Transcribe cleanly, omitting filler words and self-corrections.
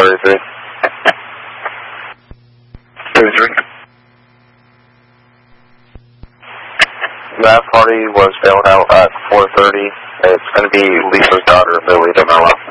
33. 33. That party was bailed out at 4:30. It's going to be Lisa's daughter, Lily DeMello.